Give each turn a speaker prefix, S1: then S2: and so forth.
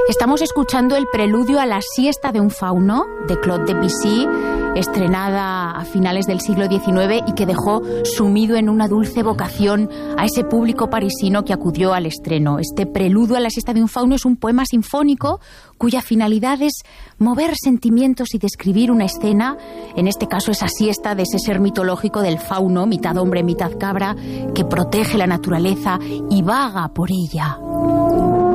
S1: Estamos escuchando el preludio a la siesta de un fauno de Claude Debussy, estrenada a finales del siglo XIX y que dejó sumido en una dulce vocación a ese público parisino que acudió al estreno. Este preludio a la siesta de un fauno es un poema sinfónico cuya finalidad es mover sentimientos y describir una escena, en este caso esa siesta de ese ser mitológico del fauno, mitad hombre, mitad cabra, que protege la naturaleza y vaga por ella.